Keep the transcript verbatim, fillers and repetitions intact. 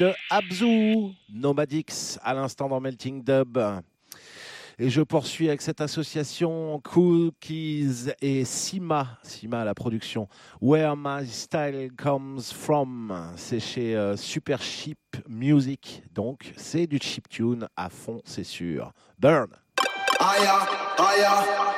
De Abzu, Nomadix, à l'instant dans Melting Dub. Et je poursuis avec cette association Cookies et Sima, Sima à la production. Where My Style Comes From, c'est chez euh, Super Cheap Music, donc c'est du chiptune à fond, c'est sûr. Burn. Aya, aya.